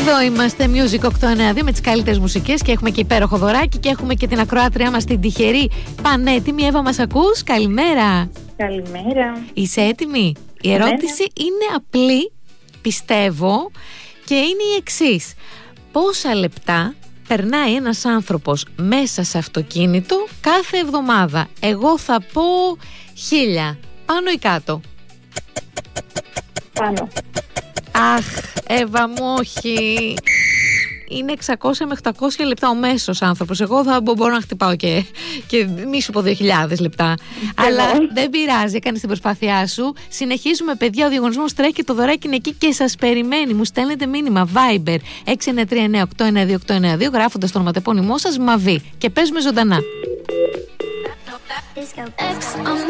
Εδώ είμαστε, Music 892, με τις καλύτερες μουσικές και έχουμε και υπέροχο δωράκι και έχουμε και την ακροάτριά μας την τυχερή πανέτοιμη. Εύα, μας ακούς? Καλημέρα. Καλημέρα. Είσαι έτοιμη? Η ερώτηση είναι απλή, πιστεύω, και είναι η εξής. Πόσα λεπτά περνάει ένας άνθρωπος μέσα σε αυτοκίνητο κάθε εβδομάδα? Εγώ θα πω 1000. Πάνω ή κάτω? Πάνω. Αχ, Εύα μου, όχι. Είναι 600 με 800 λεπτά ο μέσος άνθρωπος. Εγώ θα μπορώ να χτυπάω και μη σου πω 2000 λεπτά. Αλλά δεν πειράζει, έκανες την προσπάθειά σου. Συνεχίζουμε, παιδιά, ο διαγωνισμός τρέχει και το δωράκι είναι εκεί και σας περιμένει. Μου στέλνετε μήνυμα Viber 6939892 γράφοντας το ονοματεπώνυμό σας Μαβί και παίζουμε ζωντανά.